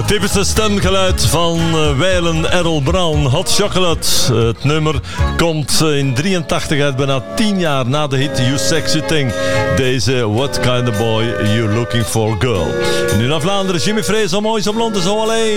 Typische stemgeluid van Weilen Errol Brown, Hot Chocolate. Het nummer komt in 83 uit, bijna 10 jaar na de hit You Sexy Thing. Deze What Kind of Boy You Looking For Girl. En nu naar Vlaanderen, Jimmy Vrees, om moois op Londen, zo alleen.